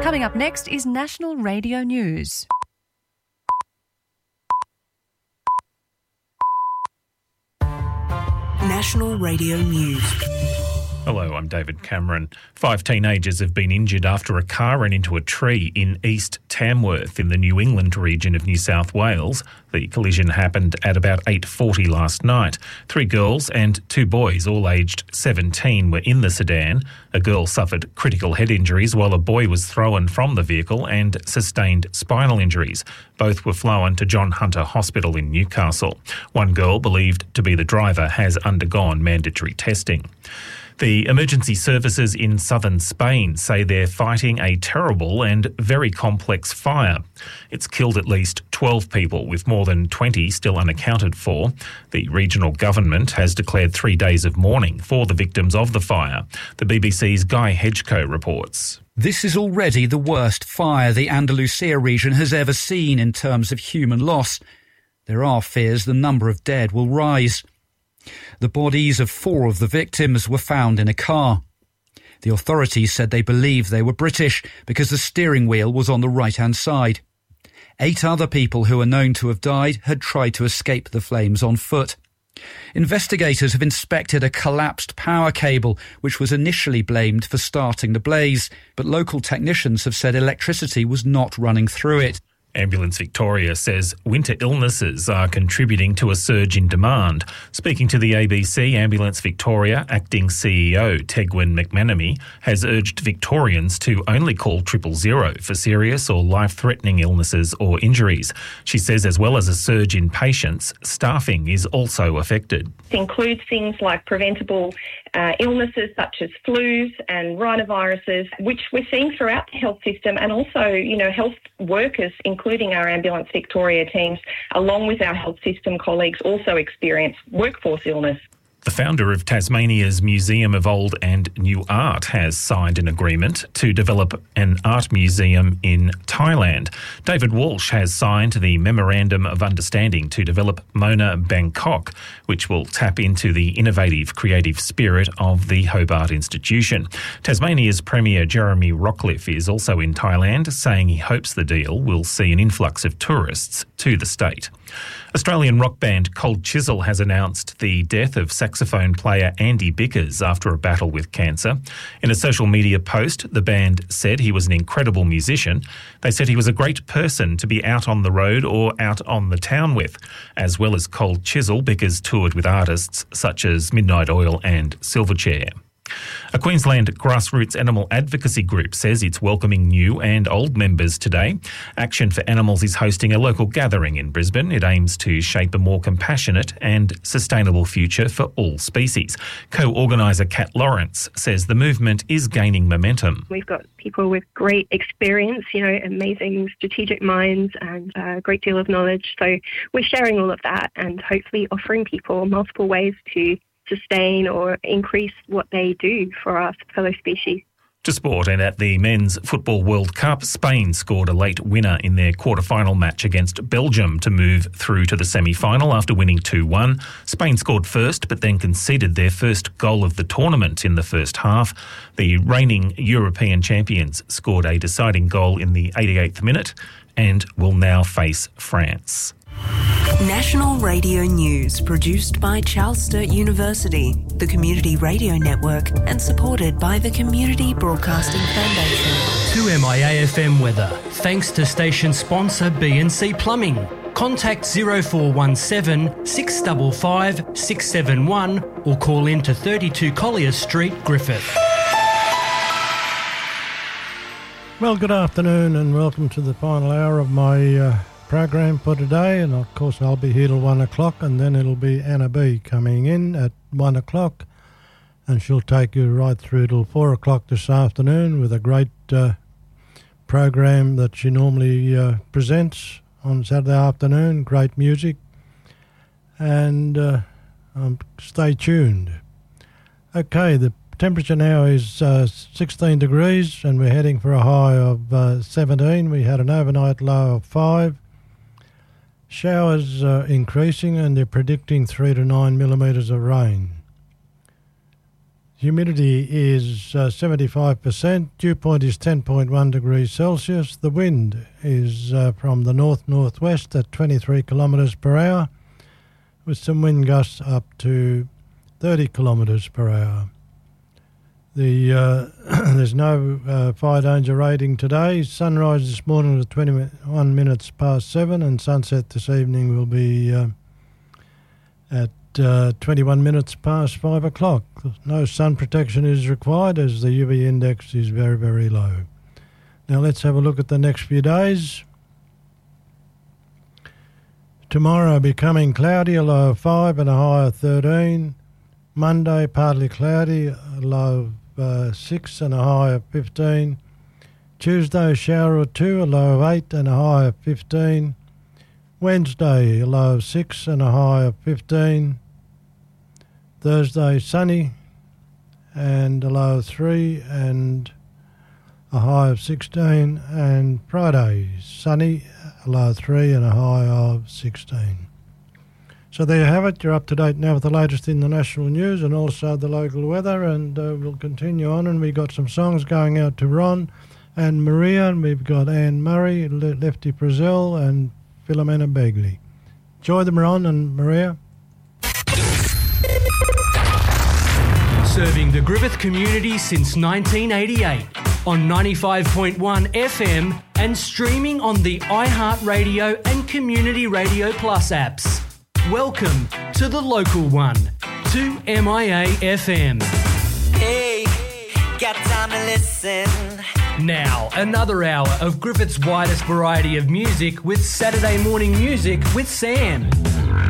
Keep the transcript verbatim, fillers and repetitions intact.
Coming up next is National Radio News. National Radio News. Hello, I'm David Cameron. Five teenagers have been injured after a car ran into a tree in East Tamworth in the New England region of New South Wales. The collision happened at about eight forty last night. Three girls and two boys, all aged seventeen, were in the sedan. A girl suffered critical head injuries while a boy was thrown from the vehicle and sustained spinal injuries. Both were flown to John Hunter Hospital in Newcastle. One girl, believed to be the driver, has undergone mandatory testing. The emergency services in southern Spain say they're fighting a terrible and very complex fire. It's killed at least twelve people, with more than twenty still unaccounted for. The regional government has declared three days of mourning for the victims of the fire. The B B C's Guy Hedgecoe reports. This is already the worst fire the Andalusia region has ever seen in terms of human loss. There are fears the number of dead will rise. The bodies of four of the victims were found in a car. The authorities said they believe they were British because the steering wheel was on the right-hand side. Eight other people who are known to have died had tried to escape the flames on foot. Investigators have inspected a collapsed power cable, which was initially blamed for starting the blaze, but local technicians have said electricity was not running through it. Ambulance Victoria says winter illnesses are contributing to a surge in demand. Speaking to the A B C, Ambulance Victoria Acting C E O Tegwin McManamy has urged Victorians to only call triple zero for serious or life-threatening illnesses or injuries. She says as well as a surge in patients, staffing is also affected. It includes things like preventable uh, illnesses such as flus and rhinoviruses, which we're seeing throughout the health system, and also, you know, health workers, including our Ambulance Victoria teams, along with our health system colleagues, also experience workforce illness. The founder of Tasmania's Museum of Old and New Art has signed an agreement to develop an art museum in Thailand. David Walsh has signed the Memorandum of Understanding to develop Mona Bangkok, which will tap into the innovative creative spirit of the Hobart Institution. Tasmania's Premier Jeremy Rockliff is also in Thailand, saying he hopes the deal will see an influx of tourists to the state. Australian rock band Cold Chisel has announced the death of saxophone player Andy Bickers after a battle with cancer. In a social media post, the band said he was an incredible musician. They said he was a great person to be out on the road or out on the town with. As well as Cold Chisel, Bickers toured with artists such as Midnight Oil and Silverchair. A Queensland grassroots animal advocacy group says it's welcoming new and old members today. Action for Animals is hosting a local gathering in Brisbane. It aims to shape a more compassionate and sustainable future for all species. Co-organiser Kat Lawrence says the movement is gaining momentum. We've got people with great experience, you know, amazing strategic minds and a great deal of knowledge. So we're sharing all of that and hopefully offering people multiple ways to sustain or increase what they do for our fellow species. To sport, and at the Men's Football World Cup, Spain scored a late winner in their quarter-final match against Belgium to move through to the semi-final after winning two one. Spain scored first, but then conceded their first goal of the tournament in the first half. The reigning European champions scored a deciding goal in the eighty-eighth minute and will now face France. National Radio News, produced by Charles Sturt University, the Community Radio Network, and supported by the Community Broadcasting Foundation. To M I A F M weather, thanks to station sponsor B and C Plumbing. Contact zero four one seven, six five five, six seven one or call in to thirty-two Collier Street, Griffith. Well, good afternoon and welcome to the final hour of my uh, program for today, and of course I'll be here till one o'clock, and then it'll be Anna B coming in at one o'clock, and she'll take you right through till four o'clock this afternoon with a great uh, program that she normally uh, presents on Saturday afternoon. Great music, and uh, um, stay tuned. Okay, the temperature now is uh, sixteen degrees, and we're heading for a high of uh, seventeen. We had an overnight low of five. Showers are increasing, and they're predicting three to nine millimetres of rain. humidity is uh, seventy-five percent. Dew point is ten point one degrees Celsius. The wind is uh, from the north-northwest at twenty-three kilometres per hour, with some wind gusts up to thirty kilometres per hour. The uh, there's no uh, fire danger rating today. Sunrise this morning was twenty-one minutes past seven, and sunset this evening will be uh, at uh, twenty-one minutes past five o'clock. No sun protection is required as the U V index is very, very low. Now let's have a look at the next few days. Tomorrow becoming cloudy, a low of five and a high of thirteen. Monday partly cloudy, a low of uh, six and a high of fifteen. Tuesday a shower or two, a low of eight and a high of fifteen. Wednesday a low of six and a high of fifteen. Thursday sunny and a low of three and a high of sixteen. And Friday sunny, a low of three and a high of sixteen. So there you have it. You're up to date now with the latest in the national news and also the local weather, and uh, we'll continue on. And we've got some songs going out to Ron and Maria, and we've got Anne Murray, Le- Lefty Brazil and Philomena Begley. Enjoy them, Ron and Maria. Serving the Griffith community since nineteen eighty-eight on ninety-five point one F M and streaming on the iHeartRadio and Community Radio Plus apps. Welcome to the local one, two M I A F M. Hey, got time to listen. Now, another hour of Griffith's widest variety of music with Saturday morning music with Sam.